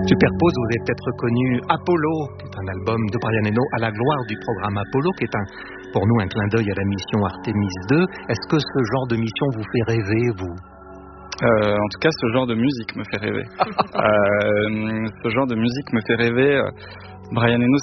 Superpose, vous avez peut-être reconnu Apollo, qui est un album de Brian Eno à la gloire du programme Apollo, qui est pour nous un clin d'œil à la mission Artemis 2. Est-ce que ce genre de mission vous fait rêver, vous ? En tout cas, ce genre de musique me fait rêver. Ce genre de musique me fait rêver. Brian Eno,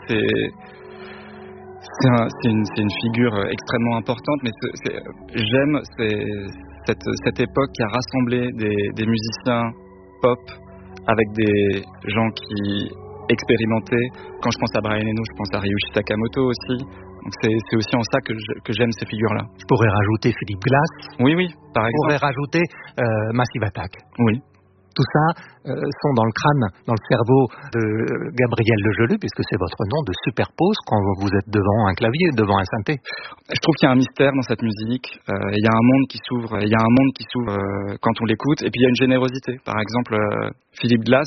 c'est une figure extrêmement importante, mais j'aime cette époque qui a rassemblé des musiciens pop avec des gens qui expérimentaient. Quand je pense à Brian Eno, je pense à Ryuichi Sakamoto aussi. Donc c'est aussi en ça que j'aime ces figures-là. Je pourrais rajouter Philippe Glass. Oui, par exemple. Je pourrais rajouter Massive Attack. Oui. Tout ça sont dans le crâne, dans le cerveau de Gabriel Legelus, puisque c'est votre nom de Superpose quand vous êtes devant un clavier, devant un synthé. Je trouve qu'il y a un mystère dans cette musique. Il y a un monde qui s'ouvre quand on l'écoute. Et puis il y a une générosité. Par exemple, Philippe Glass,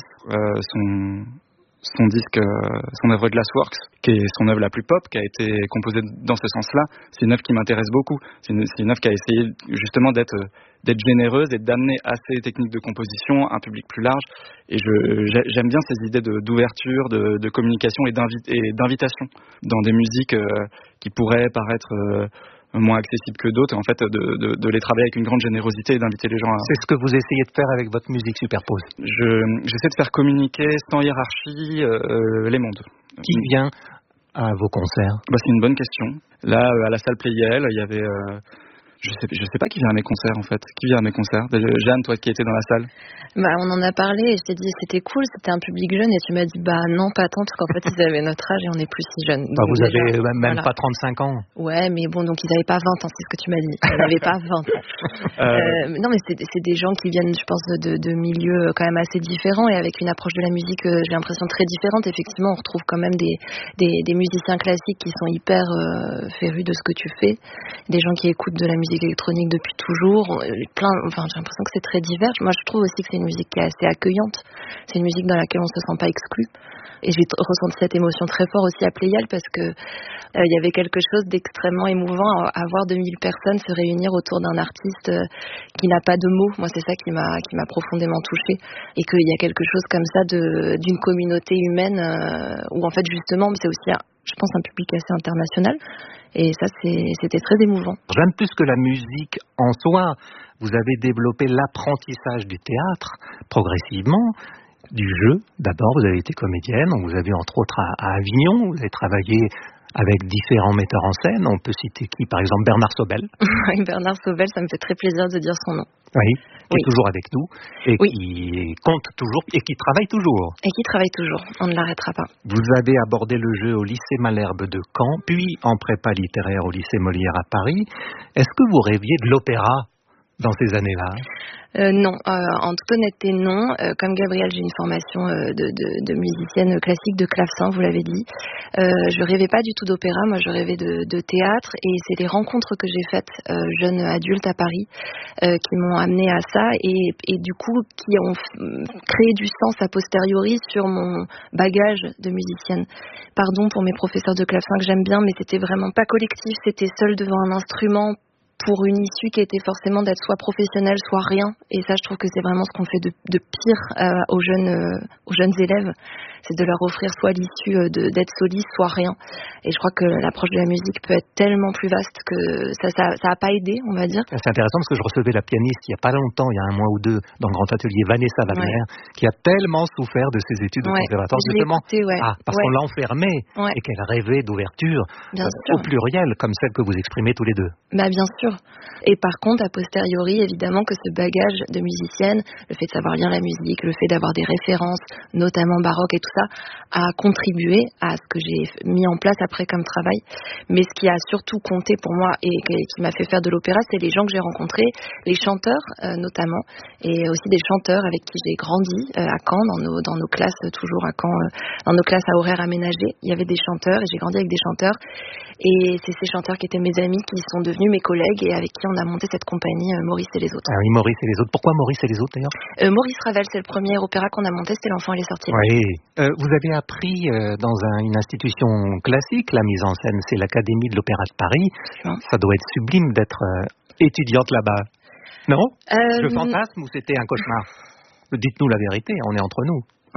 son disque, son œuvre Glassworks, qui est son œuvre la plus pop, qui a été composée dans ce sens-là, c'est une œuvre qui m'intéresse beaucoup. C'est une œuvre qui a essayé justement d'être généreuse et d'amener à ces techniques de composition un public plus large. Et j'aime bien ces idées d'ouverture, de communication et d'invitation dans des musiques qui pourraient paraître moins accessibles que d'autres, et en fait de les travailler avec une grande générosité et d'inviter les gens à... C'est ce que vous essayez de faire avec votre musique Superpose. J'essaie de faire communiquer sans hiérarchie les mondes. Qui vient à vos concerts ? C'est une bonne question. Là, à la salle Playel, il y avait... Je sais pas qui vient à mes concerts en fait. Qui vient à mes concerts ? Jeanne, toi qui étais dans la salle. On en a parlé et je t'ai dit c'était cool, c'était un public jeune et tu m'as dit non pas tant parce qu'en fait ils avaient notre âge et on est plus si jeunes. Vous avez même pas 35 ans. Ouais mais bon donc ils n'avaient pas 20 ans, c'est ce que tu m'as dit. Ils n'avaient pas 20 ans. Non mais c'est des gens qui viennent je pense de milieux quand même assez différents et avec une approche de la musique j'ai l'impression très différente. Effectivement on retrouve quand même des musiciens classiques qui sont hyper férus de ce que tu fais, des gens qui écoutent de la musique électronique depuis toujours, j'ai l'impression que c'est très divers. Moi je trouve aussi que c'est une musique qui est assez accueillante, c'est une musique dans laquelle on se sent pas exclu et j'ai ressenti cette émotion très fort aussi à Playel parce que il y avait quelque chose d'extrêmement émouvant à voir 2000 personnes se réunir autour d'un artiste qui n'a pas de mots. Moi c'est ça qui m'a profondément touchée et qu'il y a quelque chose comme ça d'une communauté humaine où en fait justement c'est aussi je pense un public assez international. Et ça, c'était très émouvant. J'aime plus que la musique en soi. Vous avez développé l'apprentissage du théâtre progressivement, du jeu. D'abord, vous avez été comédienne. On vous a vu entre autres à Avignon. Vous avez travaillé avec différents metteurs en scène. On peut citer qui ? Par exemple, Bernard Sobel. Oui, Bernard Sobel, ça me fait très plaisir de dire son nom. Oui, qui est toujours avec nous et qui compte toujours et qui travaille toujours. Et qui travaille toujours, on ne l'arrêtera pas. Vous avez abordé le jeu au lycée Malherbe de Caen, puis en prépa littéraire au lycée Molière à Paris. Est-ce que vous rêviez de l'opéra dans ces années-là ? Non, en toute honnêteté non. Comme Gabriel, j'ai une formation de musicienne classique, de clavecin, vous l'avez dit. Je rêvais pas du tout d'opéra, moi je rêvais de théâtre et c'est les rencontres que j'ai faites jeune adulte à Paris qui m'ont amenée à ça et du coup qui ont créé du sens a posteriori sur mon bagage de musicienne. Pardon pour mes professeurs de clavecin que j'aime bien, mais c'était vraiment pas collectif, c'était seul devant un instrument pour une issue qui était forcément d'être soit professionnelle, soit rien. Et ça, je trouve que c'est vraiment ce qu'on fait de pire aux jeunes élèves. C'est de leur offrir soit l'issue d'être soliste, soit rien. Et je crois que l'approche de la musique peut être tellement plus vaste que ça a pas aidé, on va dire. C'est intéressant parce que je recevais la pianiste il y a pas longtemps, il y a un mois ou deux, dans le grand atelier, Vanessa Wagner, qui a tellement souffert de ses études au conservatoire, justement, parce qu'on l'a enfermée et qu'elle rêvait d'ouverture au pluriel, comme celle que vous exprimez tous les deux. Bien sûr. Et par contre, a posteriori, évidemment que ce bagage de musicienne, le fait de savoir lire la musique, le fait d'avoir des références, notamment baroque et tout ça, a contribué à ce que j'ai mis en place après comme travail. Mais ce qui a surtout compté pour moi et qui m'a fait faire de l'opéra, c'est les gens que j'ai rencontrés, les chanteurs notamment, et aussi des chanteurs avec qui j'ai grandi à Caen, dans nos classes, toujours à Caen, dans nos classes à horaires aménagés. Il y avait des chanteurs et j'ai grandi avec des chanteurs. Et c'est ces chanteurs qui étaient mes amis qui sont devenus mes collègues et avec qui on a monté cette compagnie Maurice et les autres. Ah oui, Maurice et les autres. Pourquoi Maurice et les autres d'ailleurs ? Maurice Ravel, c'est le premier opéra qu'on a monté, c'était L'Enfant et les sorciers. Oui. Vous avez appris dans une institution classique la mise en scène, c'est l'Académie de l'Opéra de Paris. Ça doit être sublime d'être étudiante là-bas. Non ? Je fantasme ou c'était un cauchemar ? Dites-nous la vérité, on est entre nous. Ouais.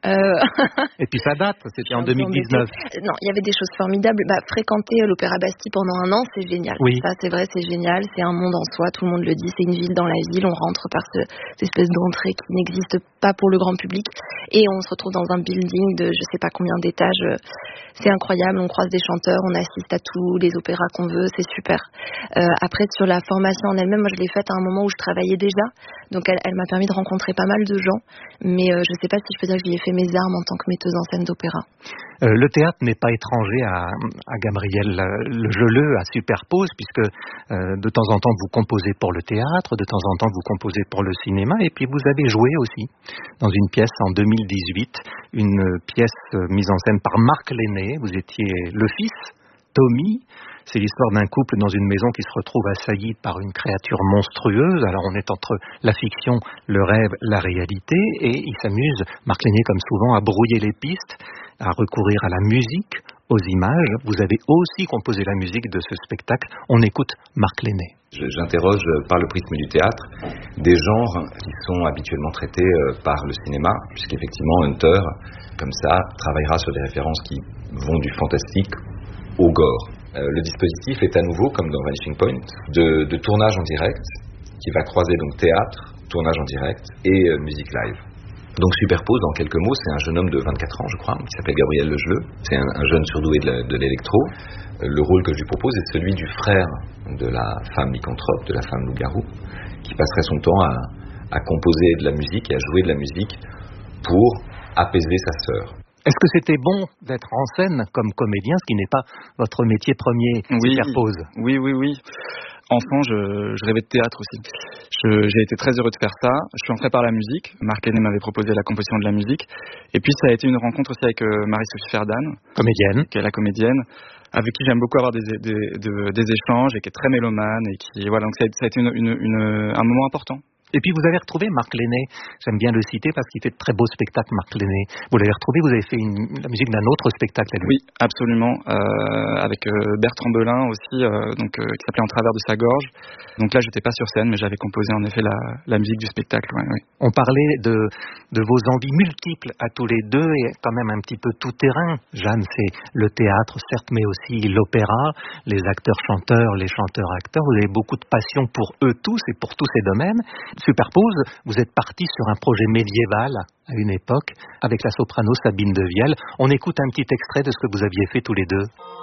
Et puis ça date, c'était en 2019. Non, il y avait des choses formidables. Fréquenter l'Opéra Bastille pendant un an, c'est génial. Oui. Ça, c'est vrai, c'est génial. C'est un monde en soi, tout le monde le dit. C'est une ville dans la ville. On rentre par cette espèce d'entrée qui n'existe pas pour le grand public. Et on se retrouve dans un building de je sais pas combien d'étages. C'est incroyable. On croise des chanteurs, on assiste à tous les opéras qu'on veut. C'est super. Après, sur la formation en elle-même, moi, je l'ai faite à un moment où je travaillais déjà. Donc, elle m'a permis de rencontrer pas mal de gens. Mais je sais pas si je peux dire que j'y ai fait mes armes en tant que metteuse en scène d'opéra. Le théâtre n'est pas étranger à Gabrielle Lejeuler, à Superpose, puisque de temps en temps vous composez pour le théâtre, de temps en temps vous composez pour le cinéma, et puis vous avez joué aussi dans une pièce en 2018, une pièce mise en scène par Marc Lenné. Vous étiez le fils, Tommy. C'est l'histoire d'un couple dans une maison qui se retrouve assailli par une créature monstrueuse. Alors on est entre la fiction, le rêve, la réalité, et il s'amuse, Marc Lenné comme souvent, à brouiller les pistes, à recourir à la musique, aux images. Vous avez aussi composé la musique de ce spectacle. On écoute Marc Lenné. J'interroge par le prisme du théâtre des genres qui sont habituellement traités par le cinéma, puisqu'effectivement Hunter, comme ça, travaillera sur des références qui vont du fantastique au gore. Le dispositif est à nouveau, comme dans Vanishing Point, de tournage en direct, qui va croiser donc théâtre, tournage en direct et musique live. Donc Superpose, en quelques mots, c'est un jeune homme de 24 ans, je crois, qui s'appelle Gabriel Lejeuler. C'est un jeune surdoué de l'électro. Le rôle que je lui propose est celui du frère de la femme lycanthrope, de la femme loup-garou, qui passerait son temps à composer de la musique et à jouer de la musique pour apaiser sa sœur. Est-ce que c'était bon d'être en scène comme comédien, ce qui n'est pas votre métier premier, Superpose? Oui. Enfant, je rêvais de théâtre aussi. J'ai été très heureux de faire ça. Je suis entré par la musique. Marc Lenné m'avait proposé la composition de la musique. Et puis, ça a été une rencontre aussi avec Marie-Sophie Ferdan. Comédienne. Qui est la comédienne, avec qui j'aime beaucoup avoir des échanges et qui est très mélomane. Et qui, voilà, donc ça a été un moment important. Et puis vous avez retrouvé Marc Lenné, j'aime bien le citer parce qu'il fait de très beaux spectacles, Marc Lenné. Vous l'avez retrouvé, vous avez fait la musique d'un autre spectacle à lui. Oui, absolument, avec Bertrand Belin aussi, qui s'appelait En travers de sa gorge. Donc là, j'étais pas sur scène, mais j'avais composé en effet la musique du spectacle. Ouais, oui. On parlait de vos envies multiples à tous les deux et quand même un petit peu tout terrain. Jeanne, c'est le théâtre, certes, mais aussi l'opéra, les acteurs-chanteurs, les chanteurs-acteurs. Vous avez beaucoup de passion pour eux tous et pour tous ces domaines. Superpose, vous êtes parti sur un projet médiéval à une époque avec la soprano Sabine Devielle. On écoute un petit extrait de ce que vous aviez fait tous les deux.